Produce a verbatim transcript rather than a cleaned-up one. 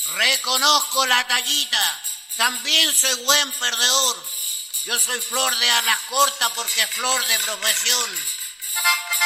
Reconozco la tallita, también soy buen perdedor. Yo soy flor de alas cortas porque es flor de profesión.